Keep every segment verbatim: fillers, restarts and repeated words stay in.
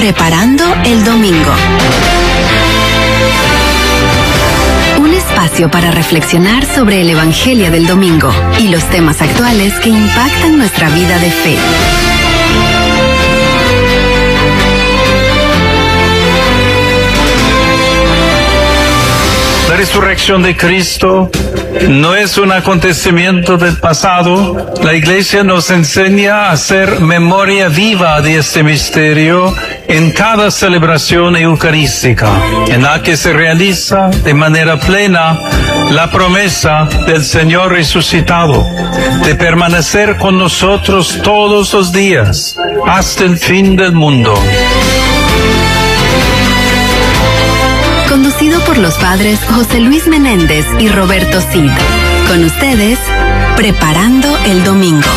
Preparando el domingo. Un espacio para reflexionar sobre el Evangelio del domingo y los temas actuales que impactan nuestra vida de fe. La resurrección de Cristo no es un acontecimiento del pasado. La Iglesia nos enseña a hacer memoria viva de este misterio en cada celebración eucarística, en la que se realiza de manera plena la promesa del Señor resucitado de permanecer con nosotros todos los días hasta el fin del mundo. Conducido por los padres José Luis Menéndez y Roberto Cid. Con ustedes, Preparando el Domingo.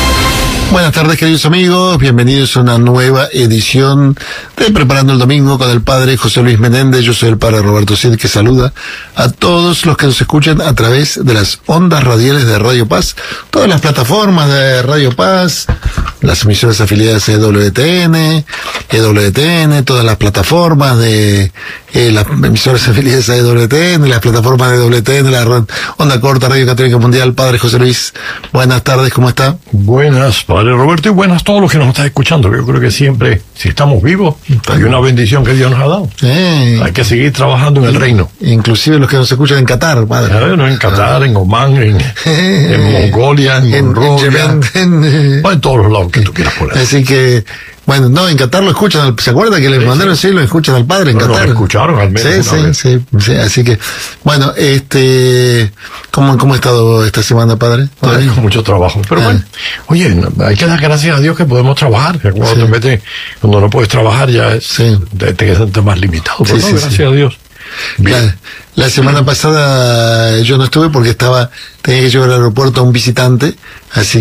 Buenas tardes, queridos amigos, bienvenidos a una nueva edición de Preparando el Domingo con el padre José Luis Menéndez. Yo soy el padre Roberto Cid, que saluda a todos los que nos escuchan a través de las ondas radiales de Radio Paz, todas las plataformas de Radio Paz, las emisoras afiliadas a E W T N, E W T N, todas las plataformas de eh, las emisoras afiliadas a E W T N, las plataformas de E W T N, la Onda Corta, Radio Católica Mundial. Padre José Luis, buenas tardes, ¿cómo está? Buenas, padre Roberto, y buenas a todos los que nos están escuchando. Yo creo que siempre, si estamos vivos, hay una bendición que Dios nos ha dado. Eh, hay que seguir trabajando en el reino. Inclusive los que nos escuchan en Qatar, padre. Bueno, en Qatar, en Omán, en, en Mongolia, en, en Mongolia, en, en, en todos los lados que tú quieras poner. Así que, bueno, no, en Qatar lo escuchan, ¿se acuerda que les sí, mandaron sí, lo escuchan al padre en no, Qatar? Lo escucharon al menos sí, una sí, vez. sí, sí, así que, bueno, este, ¿cómo, cómo ha estado esta semana, padre? Ay, con mucho trabajo, pero ah. bueno, oye, hay que dar gracias a Dios que podemos trabajar, que cuando, sí. te metes, cuando no puedes trabajar ya es, sí. te, te quedas más limitado, pero sí, no, sí, gracias sí. a Dios. La, la semana pasada yo no estuve porque estaba, tenía que llevar al aeropuerto a un visitante, así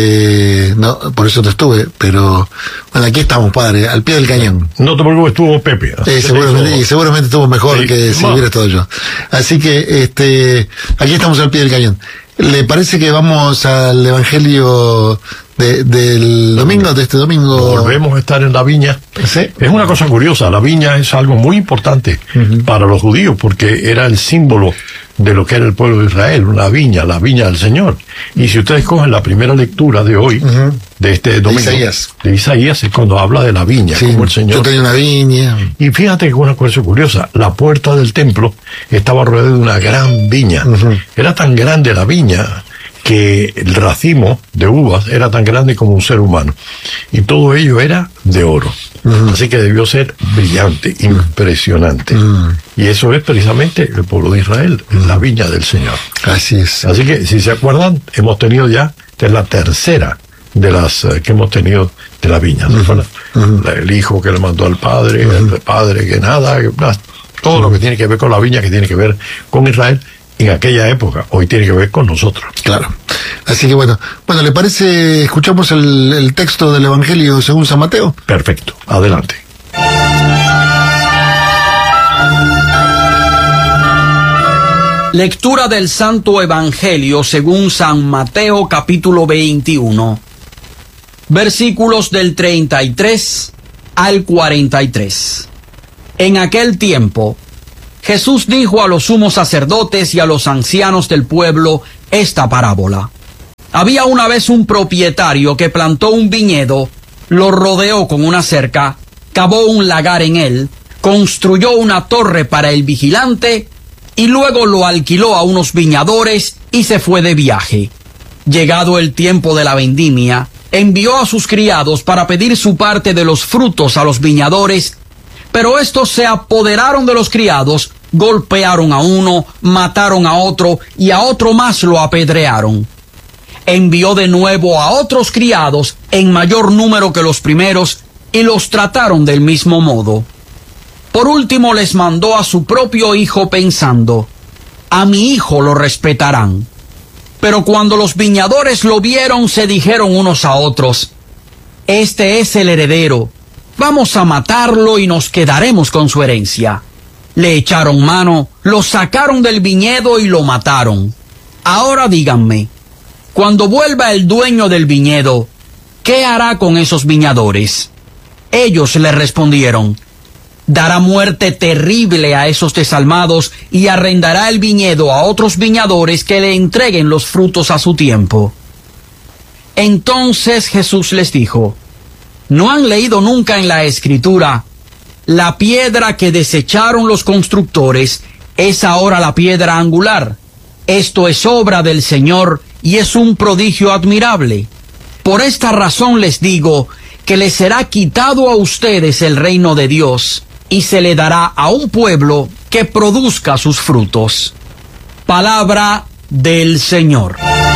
que no, por eso no estuve, pero bueno, aquí estamos, padre, al pie del cañón. No te preocupes, estuvo Pepe. Eh, seguramente, y seguramente estuvo mejor sí, que si hubiera estado yo. Así que este, aquí estamos al pie del cañón. ¿Le parece que vamos al Evangelio de, del domingo, de este domingo? Volvemos a estar en la viña. ¿Sí? Es una cosa curiosa, la viña es algo muy importante uh-huh. para los judíos, porque era el símbolo de lo que era el pueblo de Israel, una viña, la viña del Señor. Y si ustedes cogen la primera lectura de hoy, uh-huh. de este domingo, de Isaías, de Isaías es cuando habla de la viña, sí, como el Señor. Yo tenía una viña. Y fíjate que una cosa curiosa, la puerta del templo estaba rodeada de una gran viña. Uh-huh. Era tan grande la viña que el racimo de uvas era tan grande como un ser humano. Y todo ello era de oro. Uh-huh. Así que debió ser brillante, uh-huh. impresionante. Uh-huh. Y eso es precisamente el pueblo de Israel, uh-huh. la viña del Señor. Así es. Así que, si se acuerdan, hemos tenido ya, esta es la tercera de las uh, que hemos tenido de la viña. Uh-huh. Uh-huh. El hijo que le mandó al padre, uh-huh. el padre que nada, que, todo uh-huh. lo que tiene que ver con la viña, que tiene que ver con Israel, en aquella época, hoy tiene que ver con nosotros. Claro. Así que bueno, bueno, ¿le parece, escuchamos el, el texto del Evangelio según San Mateo? Perfecto, adelante. Lectura del Santo Evangelio según San Mateo, capítulo veintiuno, versículos del treinta y tres al cuarenta y tres. En aquel tiempo, Jesús dijo a los sumos sacerdotes y a los ancianos del pueblo esta parábola. Había una vez un propietario que plantó un viñedo, lo rodeó con una cerca, cavó un lagar en él, construyó una torre para el vigilante y luego lo alquiló a unos viñadores y se fue de viaje. Llegado el tiempo de la vendimia, envió a sus criados para pedir su parte de los frutos a los viñadores. Pero estos se apoderaron de los criados, golpearon a uno, mataron a otro y a otro más lo apedrearon. Envió de nuevo a otros criados en mayor número que los primeros y los trataron del mismo modo. Por último les mandó a su propio hijo pensando, a mi hijo lo respetarán. Pero cuando los viñadores lo vieron se dijeron unos a otros, este es el heredero. Vamos a matarlo y nos quedaremos con su herencia. Le echaron mano, lo sacaron del viñedo y lo mataron. Ahora díganme, cuando vuelva el dueño del viñedo, ¿qué hará con esos viñadores? Ellos le respondieron: dará muerte terrible a esos desalmados y arrendará el viñedo a otros viñadores que le entreguen los frutos a su tiempo. Entonces Jesús les dijo: ¿no han leído nunca en la Escritura: la piedra que desecharon los constructores es ahora la piedra angular? Esto es obra del Señor y es un prodigio admirable. Por esta razón les digo que les será quitado a ustedes el reino de Dios y se le dará a un pueblo que produzca sus frutos. Palabra del Señor.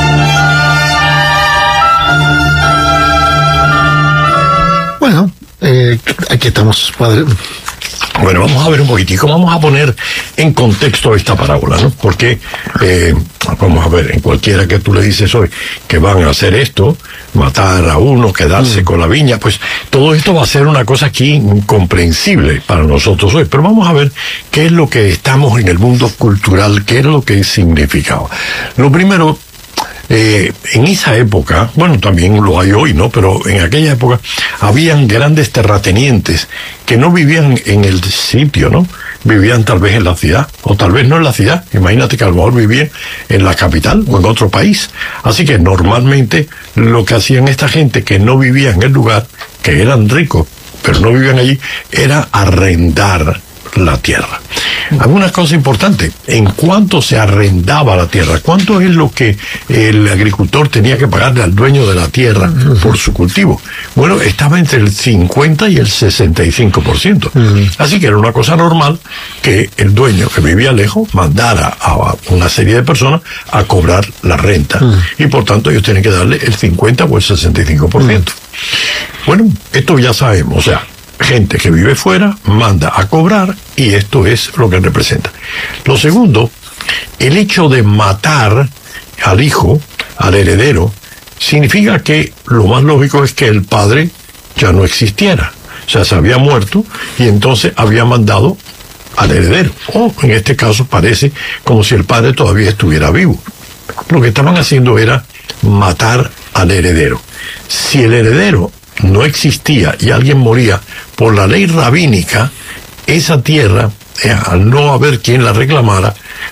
Bueno, eh, aquí estamos, padre. Bueno, vamos a ver un poquitico, vamos a poner en contexto esta parábola, ¿no? Porque, eh, vamos a ver, en cualquiera que tú le dices hoy que van a hacer esto, matar a uno, quedarse mm. con la viña, pues todo esto va a ser una cosa aquí incomprensible para nosotros hoy. Pero vamos a ver qué es lo que estamos en el mundo cultural, qué es lo que significaba. Lo primero, Eh, en esa época, bueno, también lo hay hoy, ¿no? Pero en aquella época habían grandes terratenientes que no vivían en el sitio, ¿no? Vivían tal vez en la ciudad, o tal vez no en la ciudad. Imagínate que a lo mejor vivían en la capital o en otro país. Así que normalmente lo que hacían esta gente que no vivía en el lugar, que eran ricos, pero no vivían allí, era arrendar la tierra. Algunas cosas importantes: en cuánto se arrendaba la tierra, cuánto es lo que el agricultor tenía que pagarle al dueño de la tierra por su cultivo. Bueno, estaba entre el cincuenta y el sesenta y cinco por ciento. Uh-huh. Así que era una cosa normal que el dueño, que vivía lejos, mandara a una serie de personas a cobrar la renta. Uh-huh. Y por tanto ellos tienen que darle el cincuenta o el sesenta y cinco por ciento. Uh-huh. Bueno, esto ya sabemos, o sea, gente que vive fuera manda a cobrar, y esto es lo que representa. Lo segundo, el hecho de matar al hijo, al heredero, significa que lo más lógico es que el padre ya no existiera. O sea, se había muerto y entonces había mandado al heredero. O en este caso parece como si el padre todavía estuviera vivo. Lo que estaban haciendo era matar al heredero. Si el heredero no existía y alguien moría, por la ley rabínica, esa tierra, eh, al no haber quien la reclamara,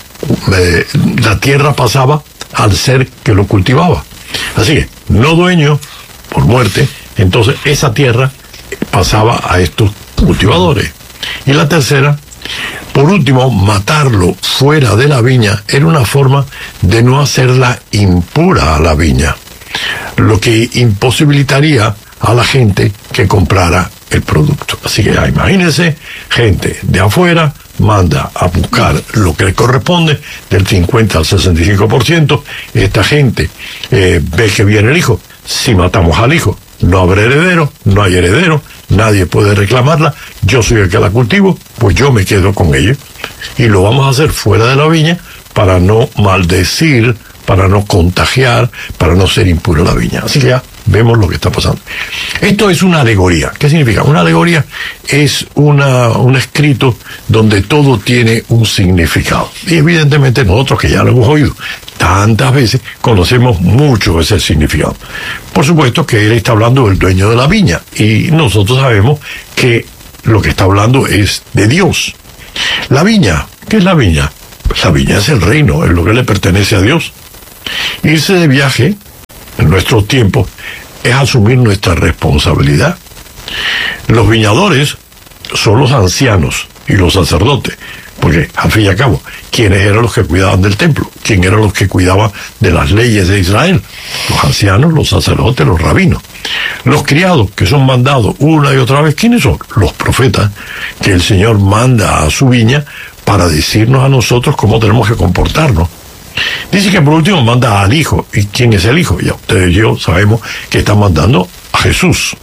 eh, la tierra pasaba al ser que lo cultivaba. Así que, no dueño, por muerte, entonces esa tierra pasaba a estos cultivadores. Y la tercera, por último, matarlo fuera de la viña era una forma de no hacerla impura a la viña, lo que imposibilitaría a la gente que comprara el producto. Así que ya, imagínense, gente de afuera manda a buscar lo que le corresponde, del cincuenta al sesenta y cinco por ciento. Esta gente eh, ve que viene el hijo. Si matamos al hijo, no habrá heredero, no hay heredero, nadie puede reclamarla, yo soy el que la cultivo, pues yo me quedo con ella. Y lo vamos a hacer fuera de la viña para no maldecir, para no contagiar, para no ser impura la viña. Así que ya vemos lo que está pasando. Esto es una alegoría. ¿Qué significa? Una alegoría es una, un escrito donde todo tiene un significado. Y evidentemente nosotros, que ya lo hemos oído tantas veces, conocemos mucho ese significado. Por supuesto que él está hablando del dueño de la viña, y nosotros sabemos que lo que está hablando es de Dios. La viña, ¿qué es la viña? La viña es el reino, es lo que le pertenece a Dios. Irse de viaje en nuestros tiempos es asumir nuestra responsabilidad. Los viñadores son los ancianos y los sacerdotes, porque al fin y al cabo, ¿quiénes eran los que cuidaban del templo? ¿Quién eran los que cuidaban de las leyes de Israel? Los ancianos, los sacerdotes, los rabinos. Los criados, que son mandados una y otra vez, ¿quiénes son? Los profetas, que el Señor manda a su viña para decirnos a nosotros cómo tenemos que comportarnos. Dice que por último manda al Hijo. ¿Y quién es el Hijo? Ya ustedes y yo sabemos que está mandando a Jesús.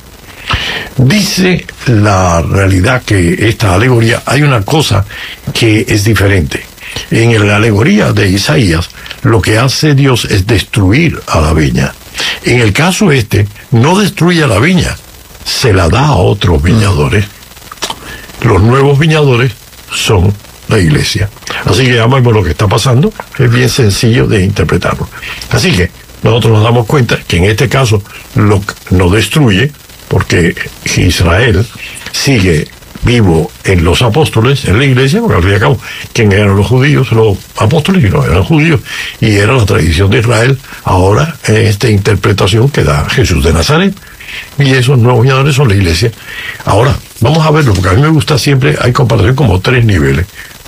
Dice la realidad que esta alegoría, hay una cosa que es diferente. En la alegoría de Isaías, lo que hace Dios es destruir a la viña. En el caso este, no destruye a la viña, se la da a otros viñadores. Los nuevos viñadores son la iglesia. Así que ya vemos lo que está pasando, es bien sencillo de interpretarlo. Así que nosotros nos damos cuenta que en este caso lo no destruye, porque Israel sigue vivo en los apóstoles, en la iglesia, porque al fin y al cabo, ¿quién eran los judíos? Los apóstoles y no eran judíos, y era la tradición de Israel, ahora en esta interpretación que da Jesús de Nazaret, y esos nuevos guiadores son la iglesia. Ahora, vamos a verlo, porque a mí me gusta siempre, hay comparación como tres niveles.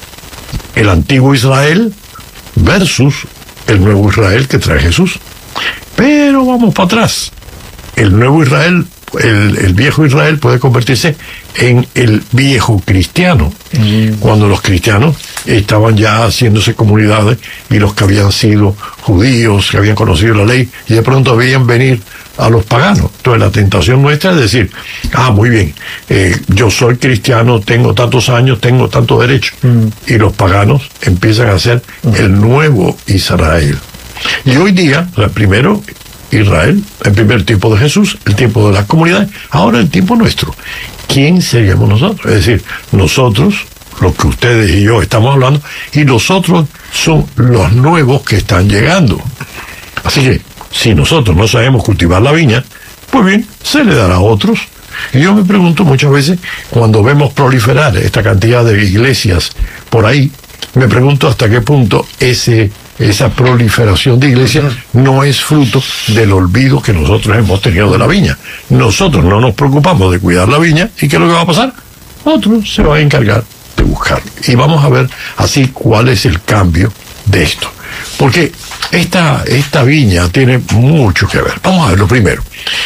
El antiguo Israel versus el nuevo Israel que trae Jesús. Pero vamos para atrás. El nuevo Israel, el, el viejo Israel puede convertirse en el viejo cristiano, mm. cuando los cristianos estaban ya haciéndose comunidades y los que habían sido judíos, que habían conocido la ley, y de pronto veían venir a los paganos. Entonces la tentación nuestra es decir, ah, muy bien, eh, yo soy cristiano, tengo tantos años, tengo tantos derechos, mm. y los paganos empiezan a ser mm. el nuevo Israel. Y hoy día, o sea, primero Israel, el primer tiempo de Jesús, el tiempo de las comunidades, ahora el tiempo nuestro. ¿Quién seríamos nosotros? Es decir, nosotros, los que ustedes y yo estamos hablando, y los otros son los nuevos que están llegando. Así que, si nosotros no sabemos cultivar la viña, pues bien, se le dará a otros. Y yo me pregunto muchas veces, cuando vemos proliferar esta cantidad de iglesias por ahí, me pregunto hasta qué punto ese esa proliferación de iglesias no es fruto del olvido que nosotros hemos tenido de la viña. Nosotros no nos preocupamos de cuidar la viña, ¿y qué es lo que va a pasar? Otros se van a encargar de buscar. Y vamos a ver así cuál es el cambio de esto. Porque esta, esta viña tiene mucho que ver. Vamos a ver lo primero.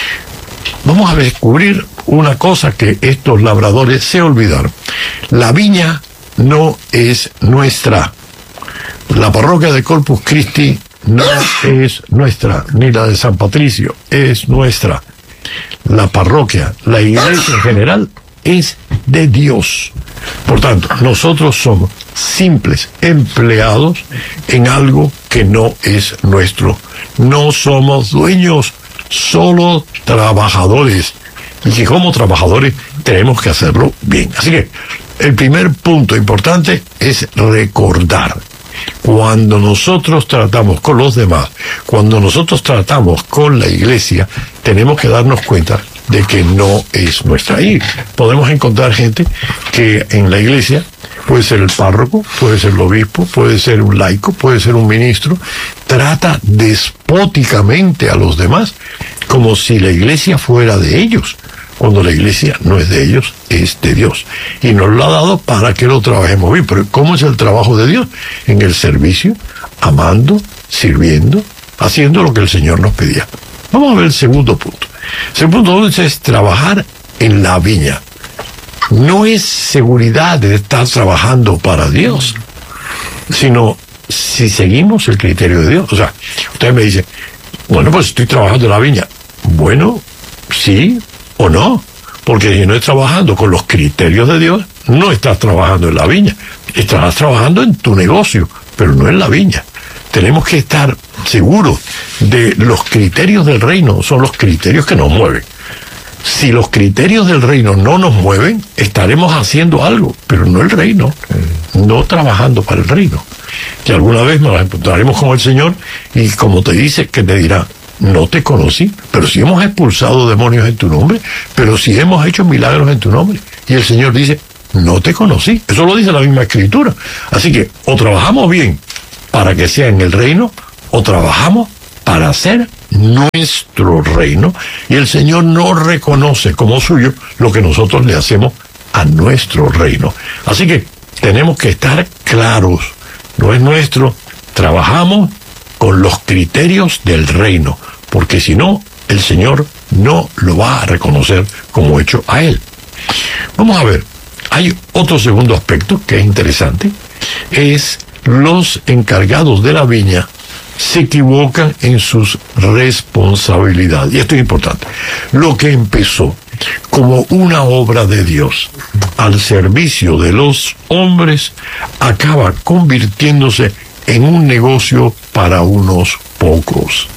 Vamos a descubrir una cosa que estos labradores se olvidaron. La viña no es nuestra. La parroquia de Corpus Christi no es nuestra, ni la de San Patricio es nuestra. La parroquia, la iglesia en general, es de Dios. Por tanto, nosotros somos simples empleados en algo que no es nuestro. No somos dueños, solo trabajadores. Y que como trabajadores tenemos que hacerlo bien. Así que el primer punto importante es recordar. Cuando nosotros tratamos con los demás, cuando nosotros tratamos con la iglesia, tenemos que darnos cuenta de que no es nuestra. Y podemos encontrar gente que en la iglesia puede ser el párroco, puede ser el obispo, puede ser un laico, puede ser un ministro, trata despóticamente a los demás como si la iglesia fuera de ellos, cuando la iglesia no es de ellos, es de Dios. Y nos lo ha dado para que lo trabajemos bien. Pero ¿cómo es el trabajo de Dios? En el servicio, amando, sirviendo, haciendo lo que el Señor nos pedía. Vamos a ver el segundo punto. El segundo punto es trabajar en la viña. No es seguridad de estar trabajando para Dios, sino si seguimos el criterio de Dios. O sea, usted me dice, bueno, pues estoy trabajando en la viña. Bueno, sí o no, porque si no estás trabajando con los criterios de Dios, no estás trabajando en la viña, estás trabajando en tu negocio, pero no en la viña. Tenemos que estar seguros de los criterios del reino, son los criterios que nos mueven. Si los criterios del reino no nos mueven, estaremos haciendo algo, pero no el reino, no trabajando para el reino. Que alguna vez nos encontraremos con el Señor y como te dice, que te dirá, no te conocí, pero si hemos expulsado demonios en tu nombre, pero si hemos hecho milagros en tu nombre. Y el Señor dice, no te conocí. Eso lo dice la misma Escritura. Así que o trabajamos bien para que sea en el reino, o trabajamos para hacer nuestro reino. Y el Señor no reconoce como suyo lo que nosotros le hacemos a nuestro reino. Así que tenemos que estar claros. No es nuestro. Trabajamos con los criterios del reino, porque si no, el Señor no lo va a reconocer como hecho a Él. Vamos a ver, hay otro segundo aspecto que es interesante, es los encargados de la viña se equivocan en sus responsabilidades, y esto es importante. Lo que empezó como una obra de Dios al servicio de los hombres acaba convirtiéndose en un negocio para unos pocos.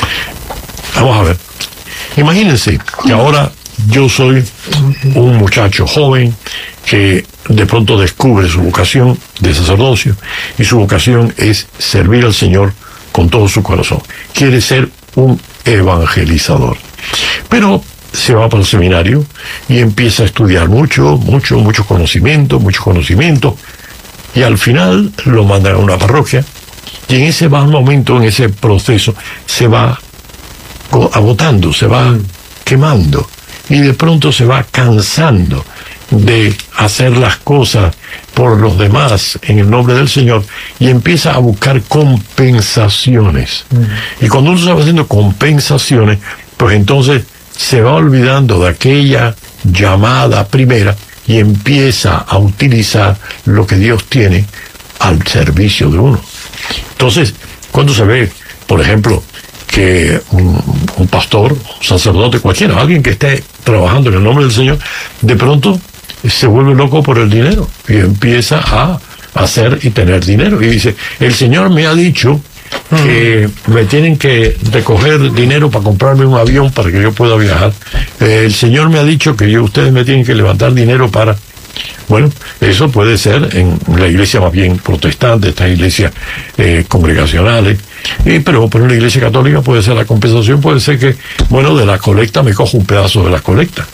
Vamos a ver. Imagínense que ahora yo soy un muchacho joven que de pronto descubre su vocación de sacerdocio y su vocación es servir al Señor con todo su corazón. Quiere ser un evangelizador. Pero se va para el seminario y empieza a estudiar mucho, mucho, mucho conocimiento, mucho conocimiento, y al final lo mandan a una parroquia, y en ese momento, en ese proceso, se va agotando, se va quemando, y de pronto se va cansando de hacer las cosas por los demás en el nombre del Señor, y empieza a buscar compensaciones. Mm. Y cuando uno se va haciendo compensaciones, pues entonces se va olvidando de aquella llamada primera y empieza a utilizar lo que Dios tiene al servicio de uno. Entonces, cuando se ve, por ejemplo, que un, un pastor, un sacerdote, cualquiera, alguien que esté trabajando en el nombre del Señor, de pronto se vuelve loco por el dinero y empieza a hacer y tener dinero. Y dice, el Señor me ha dicho que me tienen que recoger dinero para comprarme un avión para que yo pueda viajar. Eh, el Señor me ha dicho que yo, ustedes me tienen que levantar dinero para... Bueno, eso puede ser en la iglesia más bien protestante, estas iglesias eh, congregacionales, eh, pero por una iglesia católica puede ser la compensación, puede ser que, bueno, de la colecta me cojo un pedazo de la colecta.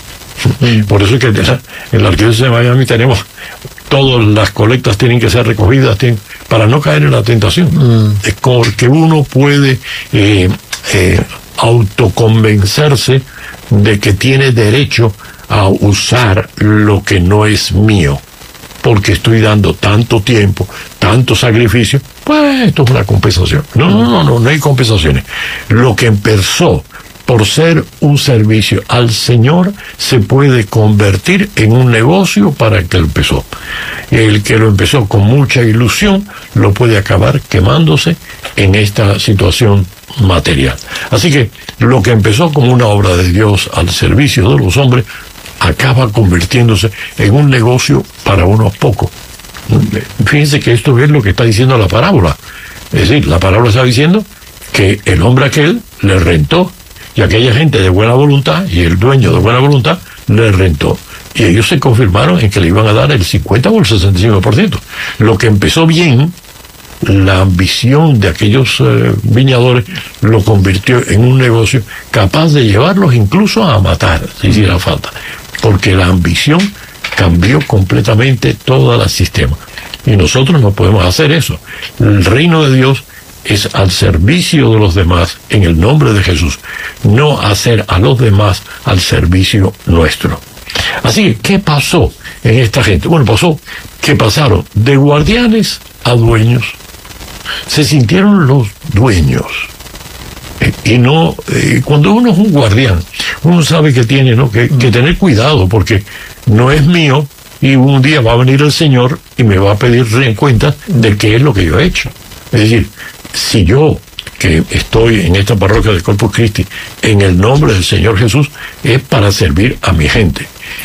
Por eso es que en la, en la arquidiócesis de Miami tenemos, todas las colectas tienen que ser recogidas tienen, para no caer en la tentación. Mm. Es porque uno puede eh, eh, autoconvencerse de que tiene derecho a usar lo que no es mío, porque estoy dando tanto tiempo, tanto sacrificio, pues esto es una compensación. No, no, no, no, no hay compensaciones. Lo que empezó por ser un servicio al Señor, se puede convertir en un negocio para el que lo empezó. El que lo empezó con mucha ilusión, lo puede acabar quemándose en esta situación material. Así que lo que empezó como una obra de Dios al servicio de los hombres, acaba convirtiéndose en un negocio para unos pocos. Fíjense que esto es lo que está diciendo la parábola. Es decir, la parábola está diciendo que el hombre aquel le rentó, y aquella gente de buena voluntad, y el dueño de buena voluntad, le rentó. Y ellos se confirmaron en que le iban a dar el cincuenta o el sesenta y cinco por ciento. Lo que empezó bien, la ambición de aquellos eh, viñadores, lo convirtió en un negocio capaz de llevarlos incluso a matar, si hiciera falta. Porque la ambición cambió completamente todo el sistema. Y nosotros no podemos hacer eso. El reino de Dios es al servicio de los demás en el nombre de Jesús, no hacer a los demás al servicio nuestro. Así que, ¿qué pasó en esta gente? Bueno, pasó que pasaron de guardianes a dueños. Se sintieron los dueños. Eh, y no, eh, cuando uno es un guardián, uno sabe que tiene, ¿no?, que, que tener cuidado, porque no es mío, y un día va a venir el Señor y me va a pedir cuenta de qué es lo que yo he hecho. Es decir, si yo, que estoy en esta parroquia de Corpus Christi, en el nombre del Señor Jesús, es para servir a mi gente.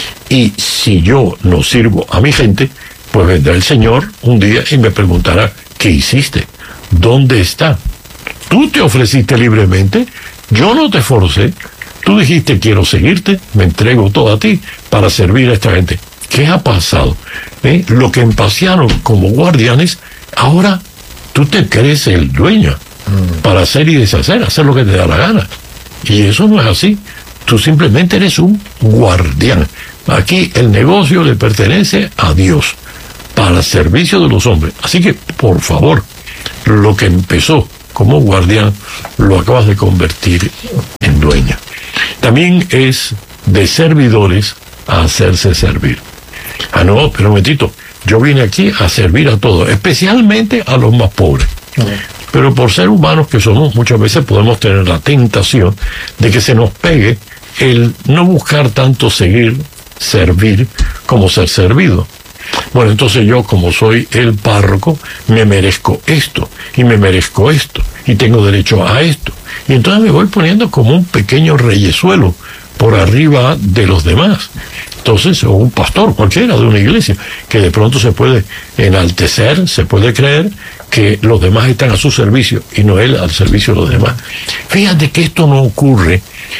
Y si yo no sirvo a mi gente, pues vendrá el Señor un día y me preguntará, ¿qué hiciste? ¿Dónde está? Tú te ofreciste libremente, yo no te forcé, tú dijiste quiero seguirte, me entrego todo a ti para servir a esta gente. ¿Qué ha pasado? ¿Eh? Lo que pasearon como guardianes, ahora tú te crees el dueño mm. para hacer y deshacer, hacer lo que te da la gana. Y eso no es así. Tú simplemente eres un guardián. Aquí el negocio le pertenece a Dios, para el servicio de los hombres. Así que, por favor, lo que empezó como guardián, lo acabas de convertir en dueño. También es de servidores a hacerse servir. Ah, no, pero un momentito, yo vine aquí a servir a todos, especialmente a los más pobres. Okay. Pero por ser humanos que somos, muchas veces podemos tener la tentación de que se nos pegue el no buscar tanto seguir, servir, como ser servido. Bueno, entonces yo, como soy el párroco, me merezco esto, y me merezco esto, y tengo derecho a esto. Y entonces me voy poniendo como un pequeño reyesuelo por arriba de los demás. Entonces, o un pastor cualquiera de una iglesia, que de pronto se puede enaltecer, se puede creer que los demás están a su servicio y no él al servicio de los demás. Fíjate que esto no ocurre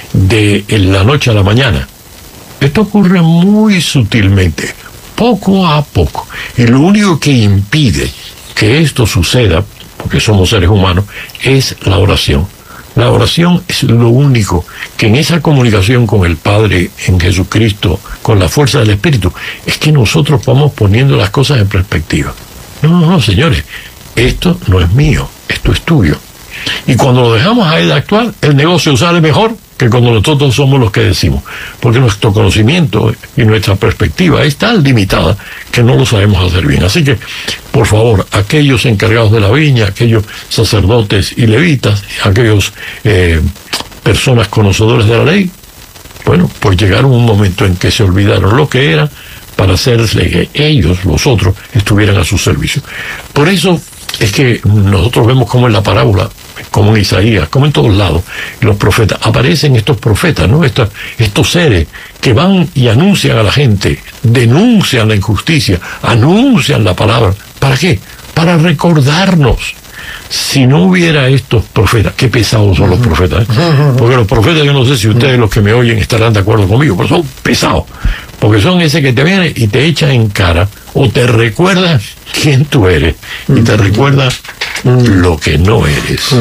de la noche a la mañana. Esto ocurre muy sutilmente, poco a poco. Y lo único que impide que esto suceda, porque somos seres humanos, es la oración. La oración es lo único que en esa comunicación con el Padre, en Jesucristo, con la fuerza del Espíritu, es que nosotros vamos poniendo las cosas en perspectiva. No, no, no, señores, esto no es mío, esto es tuyo. Y cuando lo dejamos a él actuar, el negocio sale mejor que cuando nosotros somos los que decimos, porque nuestro conocimiento y nuestra perspectiva es tan limitada que no lo sabemos hacer bien. Así que, por favor, aquellos encargados de la viña, aquellos sacerdotes y levitas, aquellos eh, personas conocedores de la ley, bueno, pues llegaron un momento en que se olvidaron lo que eran para hacerle que ellos, los otros, estuvieran a su servicio. Por eso es que nosotros vemos como en la parábola, como en Isaías, como en todos lados, los profetas, aparecen estos profetas, ¿no? Estos, estos seres que van y anuncian a la gente, denuncian la injusticia, anuncian la palabra. ¿Para qué? Para recordarnos. Si no hubiera estos profetas, qué pesados son los profetas, ¿eh? Porque los profetas, yo no sé si ustedes, los que me oyen, estarán de acuerdo conmigo, pero son pesados, porque son ese que te viene y te echa en cara, o te recuerda quién tú eres, y te recuerda lo que no eres.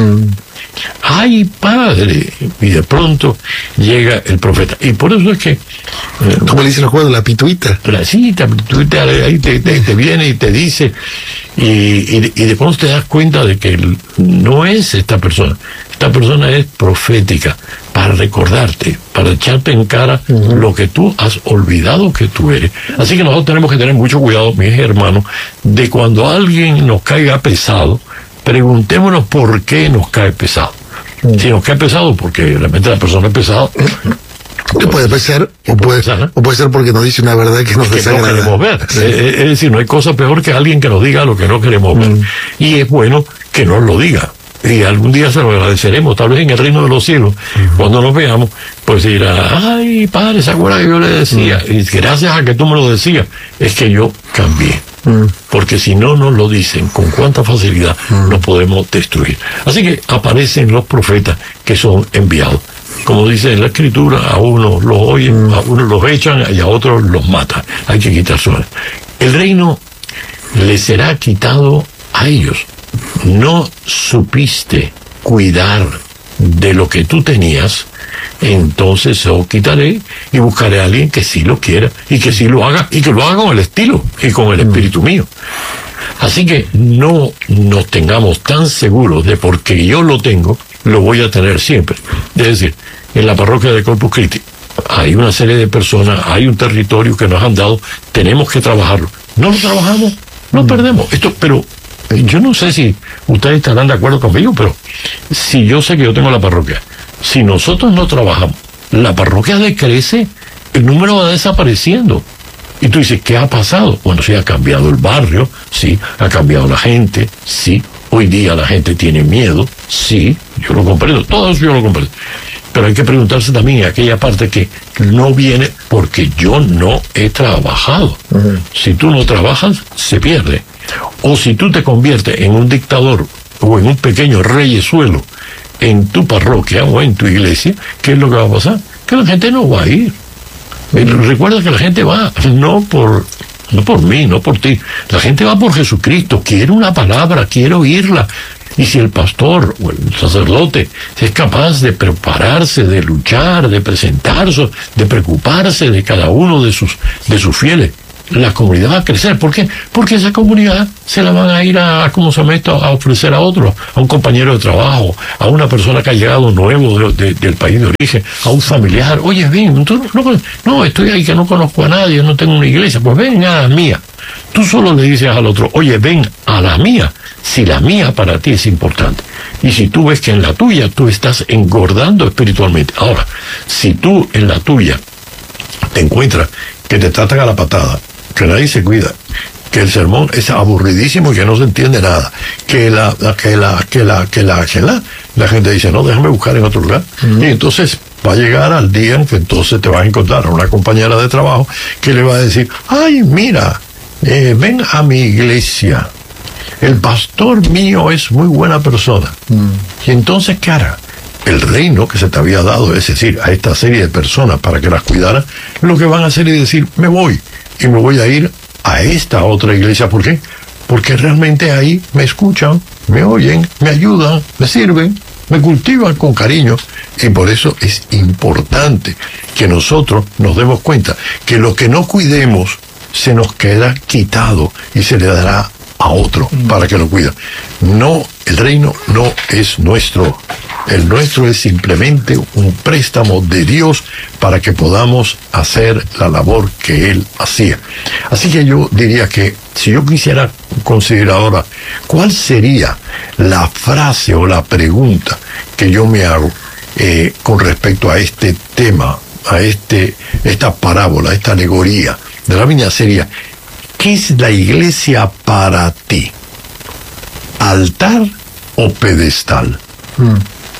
¡Ay, padre! Y de pronto llega el profeta. Y por eso es que... Eh, ¿Cómo le dicen los juegos? La pituita. La cita, pituita, ahí te, te, te viene y te dice, y, y, y de pronto te das cuenta de que no es esta persona. Esta persona es profética, para recordarte, para echarte en cara uh-huh. lo que tú has olvidado que tú eres. Así que nosotros tenemos que tener mucho cuidado, mis hermanos, de cuando alguien nos caiga pesado, preguntémonos por qué nos cae pesado. Mm. Si nos cae pesado porque realmente la persona es pesada, pues, puede ser, o puede, pesar, ¿eh? o puede ser porque nos dice una verdad que nos que desagrada. no queremos ver. Sí. Es, es decir, no hay cosa peor que alguien que nos diga lo que no queremos ver. Mm. Y es bueno que nos lo diga. Y algún día se lo agradeceremos, tal vez en el reino de los cielos, uh-huh. cuando nos veamos, pues dirá, ay, padre, ¿se acuerda que yo le decía? Uh-huh. Y gracias a que tú me lo decías, es que yo cambié. Uh-huh. Porque si no nos lo dicen con cuánta facilidad, uh-huh. nos podemos destruir. Así que aparecen los profetas que son enviados. Como dice en la Escritura, a unos los oyen, uh-huh. a unos los echan y a otros los matan. Hay que quitar su... El reino les será quitado a ellos. No supiste cuidar de lo que tú tenías, entonces yo quitaré y buscaré a alguien que sí lo quiera y que sí lo haga y que lo haga con el estilo y con el espíritu mío. Así que no nos tengamos tan seguros de porque yo lo tengo, lo voy a tener siempre. Es decir, en la parroquia de Corpus Christi hay una serie de personas, hay un territorio que nos han dado, tenemos que trabajarlo. No lo trabajamos, lo perdemos. Esto, pero yo no sé si ustedes estarán de acuerdo conmigo, pero si yo sé que yo tengo la parroquia, si nosotros no trabajamos, la parroquia decrece, el número va desapareciendo. Y tú dices, ¿qué ha pasado? Bueno, sí, ha cambiado el barrio, sí, ha cambiado la gente, sí, hoy día la gente tiene miedo, sí, yo lo comprendo, todo eso yo lo comprendo. Pero hay que preguntarse también aquella parte que no viene porque yo no he trabajado. Uh-huh. Si tú no trabajas, se pierde. O si tú te conviertes en un dictador o en un pequeño reyesuelo en tu parroquia o en tu iglesia, ¿qué es lo que va a pasar? Que la gente no va a ir. Uh-huh. Recuerda que la gente va no por, no por mí, no por ti. La gente va por Jesucristo, quiere una palabra, quiere oírla. Y si el pastor o el sacerdote es capaz de prepararse, de luchar, de presentarse, de preocuparse de cada uno de sus, de sus fieles, la comunidad va a crecer. ¿Por qué? Porque esa comunidad se la van a ir a, ¿cómo se llama esto?, a ofrecer a otro, a un compañero de trabajo, a una persona que ha llegado nuevo de, de, del país de origen, a un familiar. Oye, ven, tú no, no, estoy ahí que no conozco a nadie, no tengo una iglesia, pues ven a la mía. Tú solo le dices al otro, oye, ven a la mía, si la mía para ti es importante. Y si tú ves que en la tuya tú estás engordando espiritualmente. Ahora, si tú en la tuya te encuentras que te tratan a la patada, que nadie se cuida, que el sermón es aburridísimo y que no se entiende nada, que la, que la, que la, que la, que la, la gente dice, no, déjame buscar en otro lugar. Uh-huh. Y entonces va a llegar al día en que entonces te vas a encontrar a una compañera de trabajo que le va a decir, ay, mira, eh, ven a mi iglesia, el pastor mío es muy buena persona. Uh-huh. Y entonces, ¿qué hará? El reino que se te había dado, es decir, a esta serie de personas para que las cuidaran, lo que van a hacer es decir, me voy, y me voy a ir a esta otra iglesia. ¿Por qué? Porque realmente ahí me escuchan, me oyen, me ayudan, me sirven, me cultivan con cariño, y por eso es importante que nosotros nos demos cuenta que lo que no cuidemos se nos queda quitado y se le dará a otro para que lo cuide. No, el reino no es nuestro. El nuestro es simplemente un préstamo de Dios para que podamos hacer la labor que Él hacía. Así que yo diría que si yo quisiera considerar ahora cuál sería la frase o la pregunta que yo me hago eh, con respecto a este tema, a este, esta parábola, esta alegoría de la viña, sería: ¿qué es la iglesia para ti? ¿Altar o pedestal? Mm.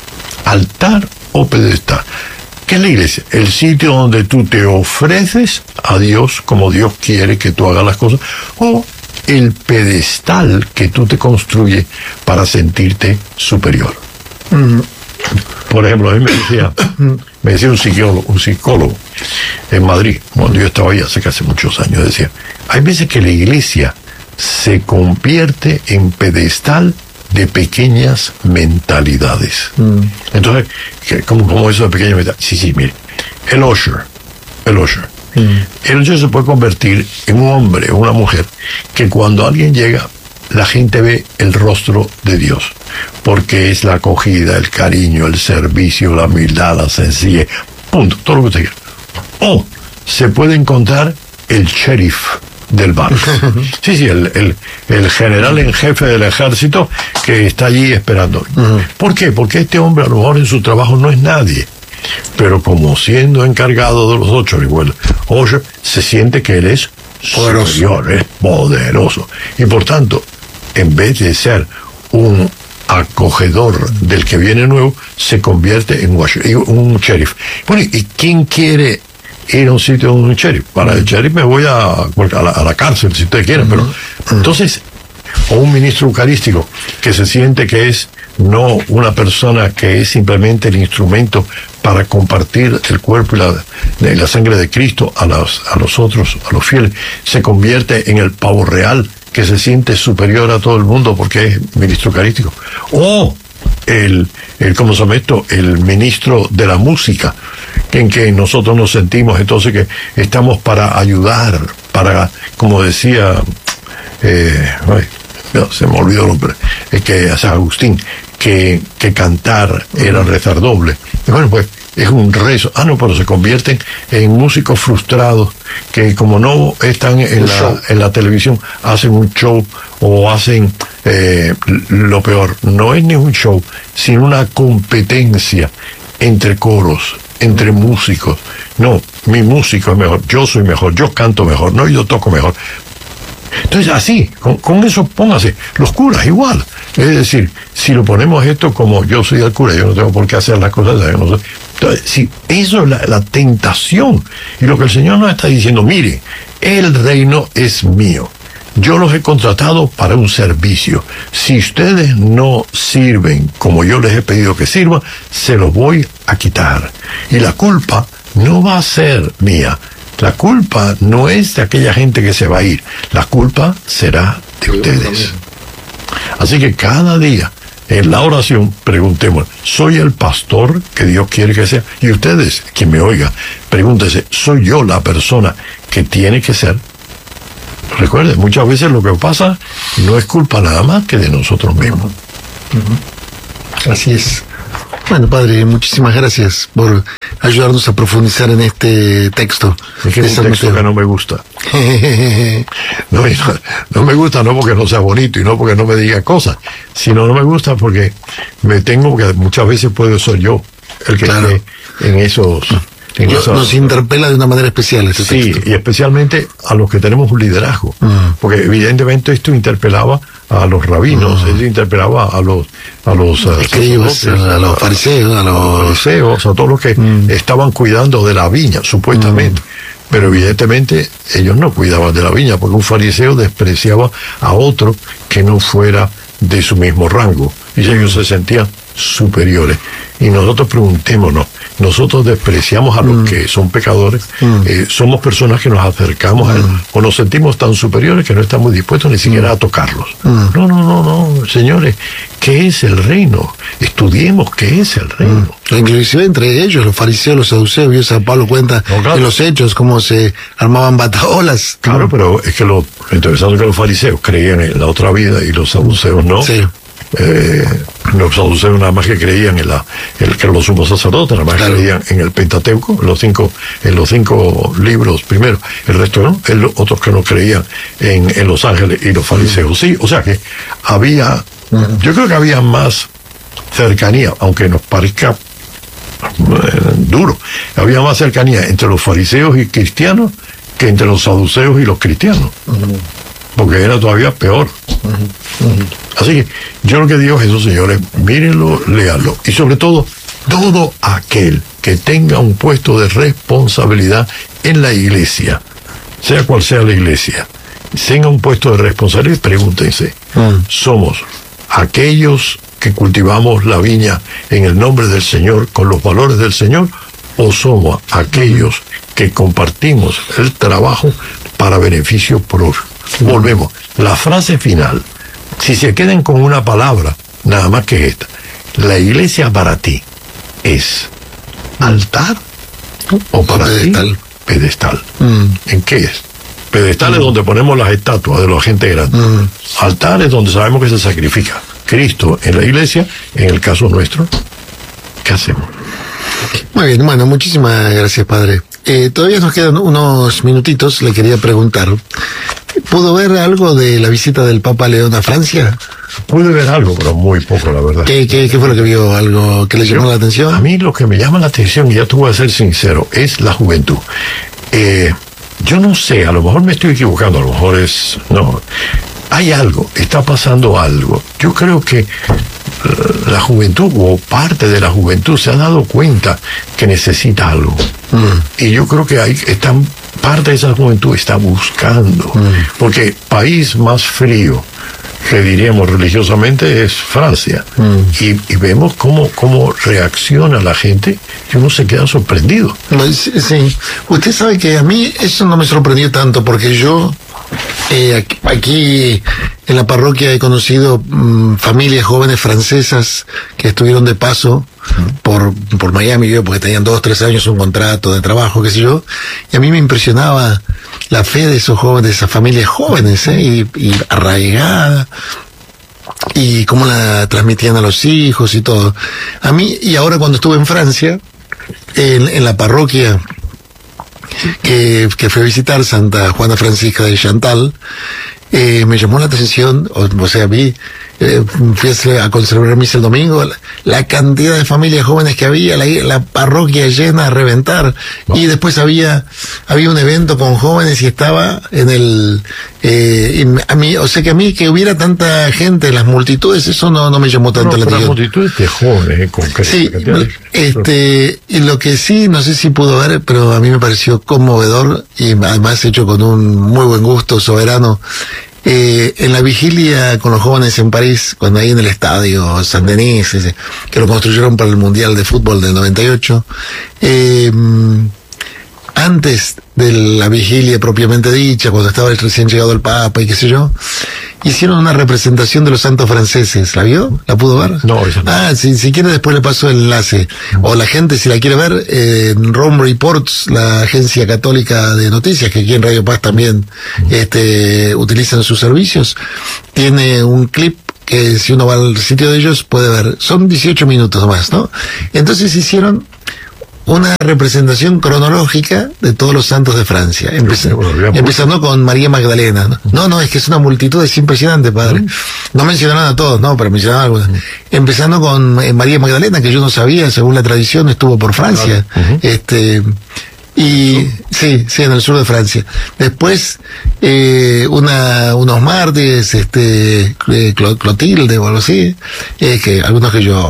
¿Altar o pedestal? ¿Qué es la iglesia? El sitio donde tú te ofreces a Dios como Dios quiere que tú hagas las cosas, o el pedestal que tú te construyes para sentirte superior. Mm. Por ejemplo, a mí me decía, me decía un psicólogo, un psicólogo en Madrid, cuando yo estaba ahí hace casi muchos años, decía: hay veces que la iglesia se convierte en pedestal de pequeñas mentalidades. Mm. Entonces, ¿cómo, cómo eso de pequeñas mentalidades? Sí, sí, mire, el usher, el usher. Mm. El usher se puede convertir en un hombre o una mujer que cuando alguien llega, la gente ve el rostro de Dios, porque es la acogida, el cariño, el servicio, la humildad, la sencillez, punto, todo lo que usted quiera. O se puede encontrar el sheriff del barrio. Sí, sí, el, el, el general en jefe del ejército que está allí esperando. Uh-huh. ¿Por qué? Porque este hombre a lo mejor en su trabajo no es nadie, pero como siendo encargado de los ocho, igual, ocho, se siente que él es poderoso, superior, es poderoso. Y por tanto, en vez de ser un acogedor del que viene nuevo, se convierte en un sheriff. Bueno, ¿y quién quiere ir a un sitio de un sheriff? Para el sheriff me voy a, a, la, a la cárcel, si ustedes quieren, pero entonces, o un ministro eucarístico que se siente que es no una persona que es simplemente el instrumento para compartir el cuerpo y la, y la sangre de Cristo a los, a los otros, a los fieles, se convierte en el pavo real que se siente superior a todo el mundo porque es ministro eucarístico. O el, el ¿cómo se llama esto? El ministro de la música, en que nosotros nos sentimos entonces que estamos para ayudar, para, como decía, eh, ay, no, se me olvidó el nombre, es que San Agustín, que, que cantar era rezar doble. Y bueno, pues es un rezo. Ah, no, pero se convierten en músicos frustrados que, como no están en, la, en la televisión, hacen un show o hacen eh, lo peor. No es ni un show, sino una competencia entre coros, entre músicos. No, mi músico es mejor, yo soy mejor, yo canto mejor, no, yo toco mejor. Entonces, así, con, con eso póngase. Los curas igual. Es decir, si lo ponemos esto como yo soy el cura, yo no tengo por qué hacer las cosas, yo no sé. Entonces, si eso es la, la tentación. Y lo que el Señor nos está diciendo: mire, el reino es mío. Yo los he contratado para un servicio. Si ustedes no sirven como yo les he pedido que sirvan, se los voy a quitar. Y la culpa no va a ser mía. La culpa no es de aquella gente que se va a ir. La culpa será de ustedes. Así que cada día, en la oración, preguntemos: ¿soy el pastor que Dios quiere que sea? Y ustedes, quien me oiga, pregúntese: ¿soy yo la persona que tiene que ser? Recuerden, muchas veces lo que pasa no es culpa nada más que de nosotros mismos. Uh-huh. Así es. Bueno, padre, muchísimas gracias por ayudarnos a profundizar en este texto. Es que es un texto que no me gusta. no, no, no me gusta no porque no sea bonito y no porque no me diga cosas, sino no me gusta porque me tengo que muchas veces puedo ser yo el que claro. esté en esos... En nos, esos nos interpela de una manera especial este sí, texto. Y especialmente a los que tenemos un liderazgo, uh-huh. porque evidentemente esto interpelaba a los rabinos, uh-huh. esto interpelaba a los a los escribas, a, a los fariseos, a los fariseos, a todos los que uh-huh. estaban cuidando de la viña, supuestamente. Uh-huh. Pero evidentemente ellos no cuidaban de la viña, porque un fariseo despreciaba a otro que no fuera de su mismo rango. Y ellos se sentían superiores. Y nosotros preguntémonos, nosotros despreciamos a los mm. que son pecadores, mm. eh, somos personas que nos acercamos a él, mm. o nos sentimos tan superiores que no estamos dispuestos ni siquiera mm. a tocarlos. Mm. No, no, no, no, señores, ¿qué es el reino? Estudiemos qué es el reino. Mm. Inclusive entre ellos, los fariseos, los saduceos, y San Pablo cuenta no, claro. en los hechos cómo se armaban bataolas. Claro, pero es que lo interesante es que los fariseos creían en la otra vida y los saduceos no. Sí. Eh, los saduceos nada más que creían en la el que los sumos sacerdotes nada más claro. creían en el Pentateuco, en los cinco en los cinco libros primero, el resto no, el, otros que no creían en, en los ángeles y los fariseos sí, o sea que había uh-huh. yo creo que había más cercanía, aunque nos parezca eh, duro, había más cercanía entre los fariseos y cristianos que entre los saduceos y los cristianos. Uh-huh. Porque era todavía peor. Uh-huh, uh-huh. Así que yo lo que digo es eso, señores, mírenlo, léanlo. Y sobre todo, todo aquel que tenga un puesto de responsabilidad en la iglesia, sea cual sea la iglesia, tenga un puesto de responsabilidad, pregúntense, uh-huh. ¿somos aquellos que cultivamos la viña en el nombre del Señor, con los valores del Señor, o somos aquellos uh-huh. que compartimos el trabajo para beneficio propio? Volvemos. La frase final, si se quedan con una palabra, nada más que esta, la iglesia para ti es altar o para pedestal. ti pedestal. Mm. ¿En qué es? Pedestal mm. es donde ponemos las estatuas de los agentes grandes. Mm. Altar es donde sabemos que se sacrifica Cristo en la iglesia, en el caso nuestro. ¿Qué hacemos? Muy bien, bueno, muchísimas gracias, padre. Eh, todavía nos quedan unos minutitos, le quería preguntar, ¿pudo ver algo de la visita del Papa León a Francia? Pude ver algo, pero muy poco, la verdad. ¿Qué, qué, qué fue lo que vio? ¿Algo que le llamó Yo, la atención? A mí lo que me llama la atención, y ya te voy a ser sincero, es la juventud. Eh, yo no sé, a lo mejor me estoy equivocando, a lo mejor es... no. Hay algo, está pasando algo. Yo creo que la juventud o parte de la juventud se ha dado cuenta que necesita algo. Mm. Y yo creo que hay están, parte de esa juventud está buscando. Mm. Porque país más frío, que diríamos religiosamente, es Francia. Mm. Y, y vemos cómo, cómo reacciona la gente y uno se queda sorprendido. Sí, sí. Usted sabe que a mí eso no me sorprendió tanto porque yo... Eh, aquí, aquí en la parroquia he conocido mmm, familias jóvenes francesas que estuvieron de paso por, por Miami, yo, porque tenían dos, tres años un contrato de trabajo, qué sé yo, y a mí me impresionaba la fe de esos jóvenes, de esas familias jóvenes, ¿eh? y, y arraigada, y cómo la transmitían a los hijos y todo. A mí, y ahora cuando estuve en Francia, en, en la parroquia que, que fue a visitar, Santa Juana Francisca de Chantal, eh, me llamó la atención, o, o sea, vi, eh, fui a conservar misa el domingo, la, la cantidad de familias jóvenes que había, la, la parroquia llena a reventar, no. Y después había, había un evento con jóvenes y estaba en el, eh, y a mí, o sea que a mí que hubiera tanta gente, las multitudes, eso no, no me llamó tanto no, la atención. Las multitudes de jóvenes, eh, con sí, este, y lo que sí, no sé si pudo ver, pero a mí me pareció conmovedor y además hecho con un muy buen gusto soberano. Eh, en la vigilia con los jóvenes en París, cuando ahí en el estadio Saint-Denis, ese, que lo construyeron para el Mundial de Fútbol del noventa y ocho, eh, antes de la vigilia propiamente dicha, cuando estaba recién llegado el Papa y qué sé yo, hicieron una representación de los santos franceses. ¿La vio? ¿La pudo ver? No, eso no. Ah, si, si quiere después le paso el enlace. O la gente, si la quiere ver, eh, Rome Reports, la agencia católica de noticias, que aquí en Radio Paz también este, utilizan sus servicios, tiene un clip que si uno va al sitio de ellos puede ver. Son dieciocho minutos más, ¿no? Entonces hicieron una representación cronológica de todos los santos de Francia, Empeza, empezando con María Magdalena. ¿no? no, no, es que es una multitud, es impresionante, padre. No mencionaron a todos, no, pero mencionaron algunos. Empezando con eh, María Magdalena, que yo no sabía, según la tradición, estuvo por Francia. Uh-huh. Este, y sí, sí, en el sur de Francia. Después, eh, una, unos mártires, este, Clotilde o algo así, eh, que algunos que yo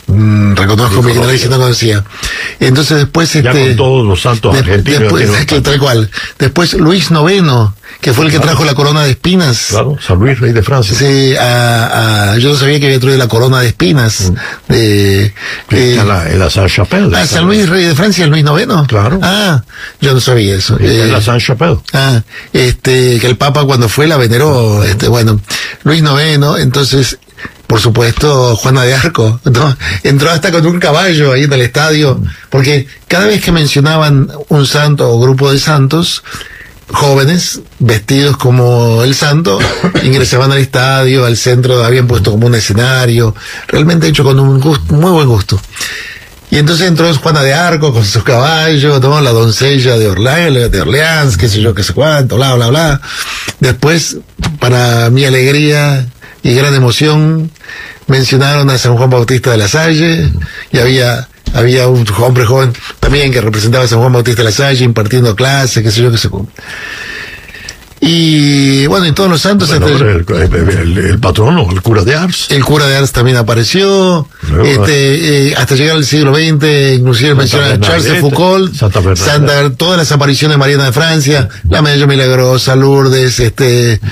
Mm, reconozco mi ignorancia, no conocía. Entonces después ya este con todos los santos de, argentinos. después, que, tal cual. Después Luis noveno, que fue el que claro. trajo la corona de espinas. Claro, San Luis, rey de Francia. Sí, a, a, yo no sabía que había traído la corona de espinas. Mm. De, eh, en la, en la Saint-Chapelle. Ah, San Luis, rey de Francia, el Luis noveno. Claro. Ah, yo no sabía eso. Sí, eh, en la Saint-Chapelle. Ah, este, que el Papa cuando fue la veneró, este, bueno, Luis noveno, entonces, por supuesto, Juana de Arco, ¿no? Entró hasta con un caballo ahí en el estadio, porque cada vez que mencionaban un santo o grupo de santos, jóvenes, vestidos como el santo, ingresaban al estadio, al centro, habían puesto como un escenario, realmente hecho con un gusto, muy buen gusto. Y entonces entró Juana de Arco con sus caballos, ¿no? La doncella de Orleans, de Orleans, qué sé yo, qué sé cuánto, bla, bla, bla. Después, para mi alegría y gran emoción, mencionaron a San Juan Bautista de la Salle, y había había un hombre joven también que representaba a San Juan Bautista de la Salle impartiendo clases, qué sé yo, qué sé cuánto. Y bueno, y todos los santos... Bueno, este, el, el, el, el patrono, el cura de Ars. El cura de Ars también apareció. Luego, este, eh, hasta llegar al siglo veinte, inclusive menciona Charles de Foucault, Santa Santa, todas las apariciones de Mariana de Francia, la Medalla Milagrosa, Lourdes, este,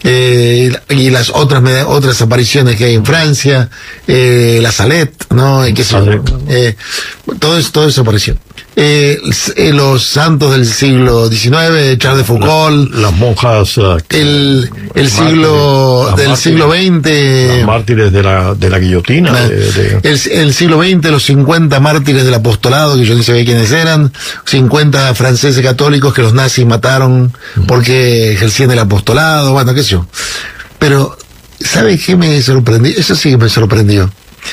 eh, y las otras otras apariciones que hay en Francia, eh, la Salette, ¿no? Y qué sé yo, eh, todo eso, todo eso apareció. Eh, los santos del siglo diecinueve, Charles de Foucault, las, las monjas, uh, el, el siglo mártires, del mártires, siglo veinte, los mártires de la, de la guillotina, la, de, de... El, el siglo veinte, los cincuenta mártires del apostolado, que yo ni sabía quiénes eran, cincuenta franceses católicos que los nazis mataron porque ejercían el apostolado, bueno, qué sé yo. Pero, ¿sabe qué me sorprendió? Eso sí que me sorprendió.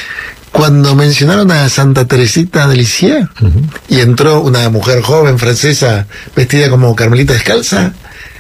Cuando mencionaron a Santa Teresita de Lisieux, uh-huh. y entró una mujer joven francesa vestida como Carmelita descalza,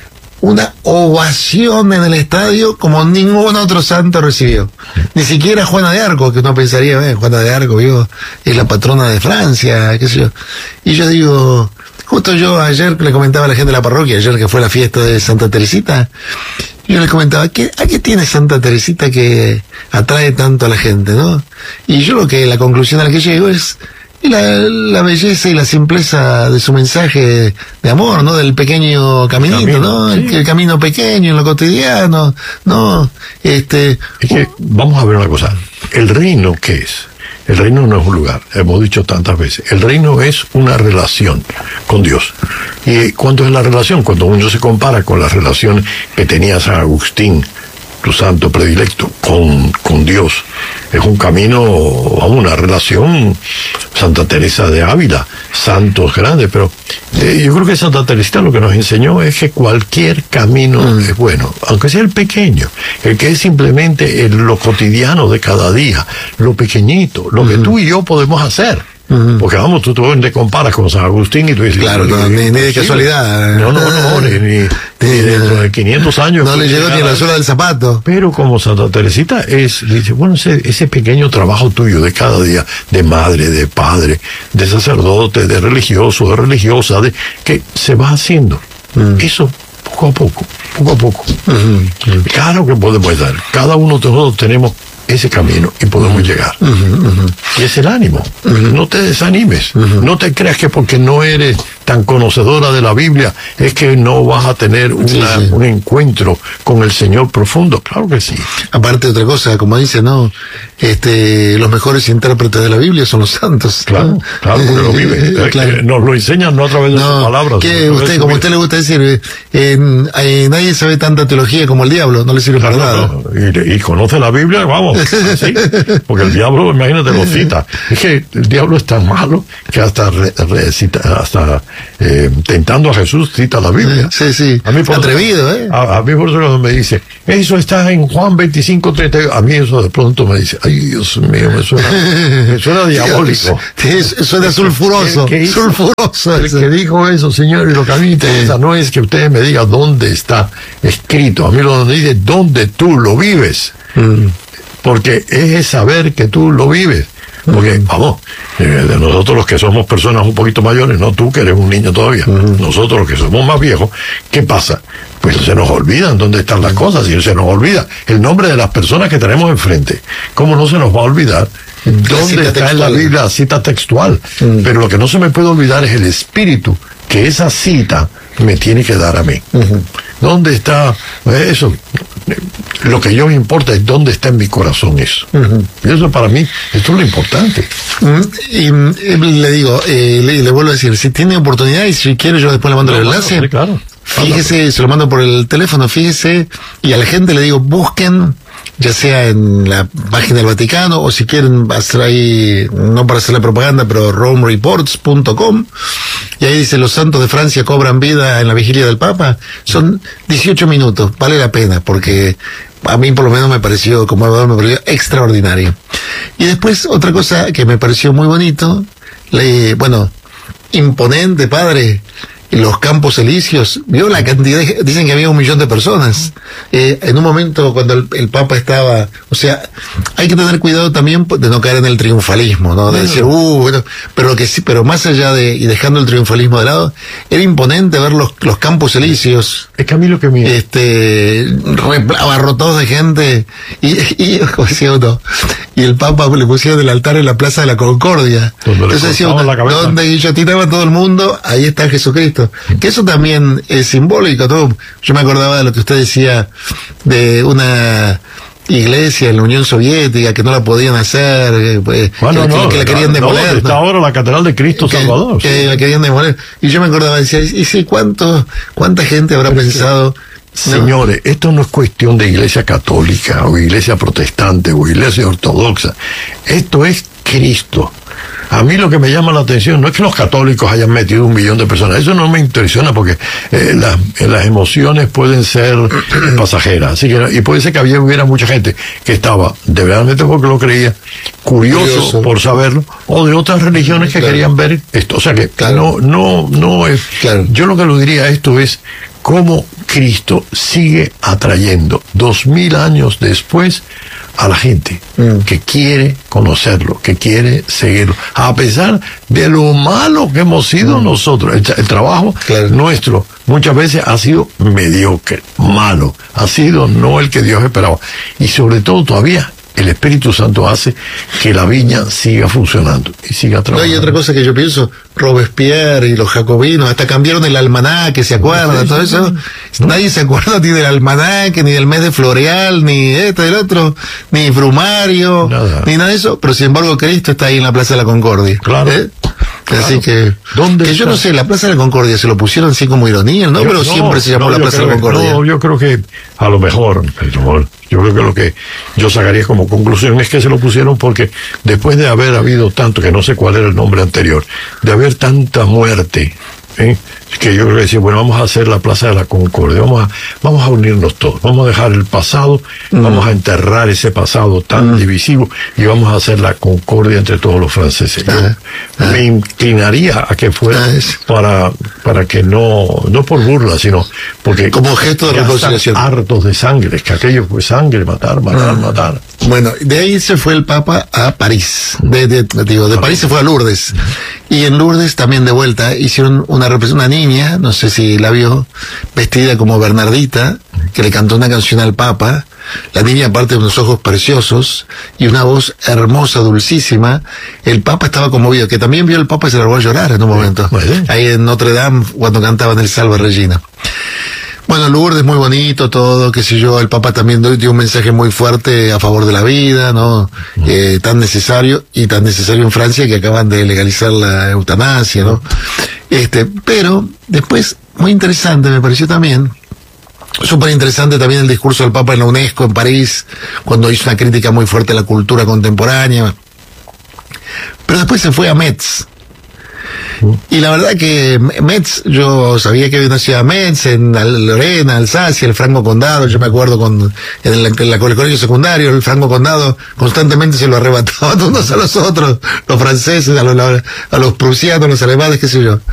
una ovación en el estadio como ningún otro santo recibió. Ni siquiera Juana de Arco, que uno pensaría, eh, Juana de Arco, digo, es la patrona de Francia, qué sé yo. Y yo digo, justo yo ayer le comentaba a la gente de la parroquia, ayer que fue la fiesta de Santa Teresita, yo le comentaba, ¿qué, ¿a qué tiene Santa Teresita que atrae tanto a la gente, no? Y yo lo que, la conclusión a la que llego es la, la belleza y la simpleza de su mensaje de amor, ¿no? Del pequeño caminito, camino, ¿no? Sí. El, el camino pequeño en lo cotidiano, ¿no? Este... Es que, vamos a ver una cosa, ¿el reino qué es? El reino no es un lugar, hemos dicho tantas veces. El reino es una relación con Dios. ¿Y cuánto es la relación? Cuando uno se compara con la relación que tenía San Agustín, tu santo predilecto, con, con Dios, es un camino a una relación. Santa Teresa de Ávila, santos grandes, pero eh, yo creo que Santa Teresita lo que nos enseñó es que cualquier camino mm. es bueno, aunque sea el pequeño, el que es simplemente el, lo cotidiano de cada día, lo pequeñito, lo mm. que tú y yo podemos hacer. Uh-huh. Porque vamos, tú, tú te comparas con San Agustín y tú dices... Claro, no, ni, ni de casualidad. No, no, no, ni, ni, ni dentro de quinientos años. No le llegó ni la suela del zapato. Pero como Santa Teresita es, dice, bueno, ese, ese pequeño trabajo tuyo de cada día, de madre, de padre, de sacerdote, de religioso, de religiosa, de que se va haciendo. Uh-huh. Eso, poco a poco, poco a poco. Uh-huh. Claro que podemos dar. Cada uno de nosotros tenemos ese camino y podemos uh-huh. llegar. Uh-huh, uh-huh. Y es el ánimo. Uh-huh. No te desanimes. Uh-huh. No te creas que porque no eres tan conocedora de la Biblia es que no vas a tener una, sí, sí. un encuentro con el Señor profundo. Claro que sí. Aparte otra cosa, como dice, no, este, los mejores intérpretes de la Biblia son los santos. Claro, ¿no? Claro, porque lo viven. Eh, claro. Nos lo enseñan no a través de no, sus palabras. Que usted, como a usted le gusta decir, eh, eh, nadie sabe tanta teología como el diablo, no le sirve claro, para nada. No. Y, y conoce la Biblia, vamos. ¿Sí? Porque el diablo, imagínate, lo cita. Es que el diablo es tan malo que hasta re, recita, hasta eh, tentando a Jesús cita la Biblia. Sí, sí. A mí por atrevido, ¿eh? A, a mí por eso cuando me dice, eso está en Juan veinticinco, treinta, a mí eso de pronto me dice, ay Dios mío, me suena, me suena diabólico. Sí, suena sulfuroso. ¿Qué, qué sulfuroso. El que dijo eso, señor, y lo que a mí me interesa no es que ustedes me digan dónde está escrito, a mí lo donde dice dónde tú lo vives. Mm. Porque es saber que tú lo vives. Porque, uh-huh. vamos, eh, de nosotros los que somos personas un poquito mayores, no tú que eres un niño todavía, uh-huh. nosotros los que somos más viejos, ¿qué pasa? Pues se nos olvidan dónde están las cosas y se nos olvida el nombre de las personas que tenemos enfrente. ¿Cómo no se nos va a olvidar ¿Dónde está en la Biblia la cita textual? Mm. Pero lo que no se me puede olvidar es el espíritu que esa cita me tiene que dar a mí. Uh-huh. ¿Dónde está eso? Lo que yo me importa es dónde está en mi corazón eso. Uh-huh. Y eso para mí, esto es lo importante. Uh-huh. Y, y le digo, eh, le, le vuelvo a decir, si tiene oportunidad y si quiere yo después le mando no, el enlace. Bueno, sí, claro. Fíjese, se lo mando por el teléfono, fíjese, y a la gente le digo, busquen, ya sea en la página del Vaticano, o si quieren hacer ahí, no para hacer la propaganda, pero rome reports punto com, y ahí dice, los santos de Francia cobran vida en la vigilia del Papa. Son dieciocho minutos, vale la pena, porque a mí por lo menos me pareció, como me pareció extraordinario. Y después, otra cosa que me pareció muy bonito, le, bueno, imponente, padre, los Campos Elíseos, vio la cantidad, de, dicen que había un millón de personas, eh, en un momento cuando el, el Papa estaba, o sea, hay que tener cuidado también de no caer en el triunfalismo, ¿no? De decir, uh, bueno, pero que sí, pero más allá de, y dejando el triunfalismo de lado, era imponente ver los, los Campos Elíseos. Es que a mí lo que me... Este, abarrotados de gente, y, y, como decía uno, y el Papa le pusieron el altar en la Plaza de la Concordia. Entonces decía uno, donde guillotinaba todo el mundo, ahí está Jesucristo. Que eso también es simbólico, ¿no? Yo me acordaba de lo que usted decía de una iglesia en la Unión Soviética que no la podían hacer, pues, bueno, que, no, que la querían demoler. No, está ¿no? ahora la Catedral de Cristo que, Salvador. Que sí. La querían demoler. Y yo me acordaba, decía, y sí, ¿cuánto, cuánta gente habrá Pero pensado? Sí. Señores, ¿no? Esto no es cuestión de iglesia católica o iglesia protestante o iglesia ortodoxa. Esto es Cristo. A mí lo que me llama la atención no es que los católicos hayan metido un millón de personas, eso no me impresiona porque eh, la, eh, las emociones pueden ser pasajeras, así que, y puede ser que había, hubiera mucha gente que estaba, de verdad porque lo creía, curioso, curioso por saberlo, o de otras religiones que claro. querían ver esto, o sea que claro. no, no, no es, claro. Yo lo que lo diría a esto es cómo Cristo sigue atrayendo dos mil años después a la gente mm. que quiere conocerlo, que quiere seguirlo, a pesar de lo malo que hemos sido mm. nosotros. El, el trabajo claro. nuestro muchas veces ha sido mediocre, malo, ha sido no el que Dios esperaba. Y sobre todo todavía el Espíritu Santo hace que la viña siga funcionando y siga trabajando. No, hay otra cosa que yo pienso, Robespierre y los jacobinos, hasta cambiaron el almanaque, ¿se acuerdan? Sí, todo sí, eso. No. Nadie se acuerda ni del almanaque, ni del mes de Floreal, ni este, del otro, ni Brumario, nada. Ni nada de eso, pero sin embargo Cristo está ahí en la Plaza de la Concordia. Claro. ¿Eh? Claro. Así que, ¿dónde que yo no sé, la Plaza de la Concordia se lo pusieron así como ironía, ¿no? Yo, pero no, siempre se llamó no, la Plaza de la Concordia. No, yo creo que a lo mejor, yo creo que lo que yo sacaría como conclusión es que se lo pusieron porque después de haber habido tanto, que no sé cuál era el nombre anterior, de haber tanta muerte, ¿eh? Que yo creo que decía, bueno, vamos a hacer la Plaza de la Concordia, vamos a, vamos a unirnos todos, vamos a dejar el pasado, mm. vamos a enterrar ese pasado tan mm. divisivo y vamos a hacer la concordia entre todos los franceses. Yo ah, ah. me inclinaría a que fuera ah, para, para que no, no por burla, sino porque como gesto de reconciliación. Hartos de sangre, que aquello fue sangre, matar, matar, mm. matar. Bueno, de ahí se fue el Papa a París, de, de, digo, de París se fue a Lourdes, y en Lourdes también de vuelta hicieron una representación, una niña, no sé si la vio, vestida como Bernardita, que le cantó una canción al Papa. La niña, aparte de unos ojos preciosos y una voz hermosa, dulcísima, el Papa estaba conmovido, que también vio al Papa y se largó a llorar en un momento, sí. Ahí en Notre Dame, cuando cantaban el Salve Regina. Bueno, Lourdes muy bonito todo, qué sé yo, el Papa también dio un mensaje muy fuerte a favor de la vida, ¿no? Mm. Eh, tan necesario, y tan necesario en Francia que acaban de legalizar la eutanasia, ¿no? Este, pero después, muy interesante me pareció también, súper interesante también el discurso del Papa en la UNESCO en París, cuando hizo una crítica muy fuerte a la cultura contemporánea. Pero después se fue a Metz. Y la verdad que Metz, yo sabía que había una ciudad Metz, en Lorena, Alsacia, el Franco Condado, yo me acuerdo con, en el, en el colegio secundario, el Franco Condado constantemente se lo arrebataban unos a los otros, los franceses, a los, a los prusianos, los alemanes, qué sé yo.